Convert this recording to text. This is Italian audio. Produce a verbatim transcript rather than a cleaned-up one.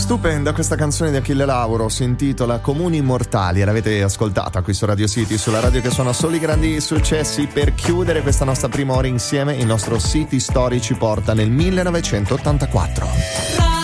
Stupenda questa canzone di Achille Lauro, si intitola Comuni Immortali e l'avete ascoltata qui su Radio City, sulla radio che suona solo i grandi successi. Per chiudere questa nostra prima ora insieme, il nostro City Story ci porta nel millenovecentottantaquattro.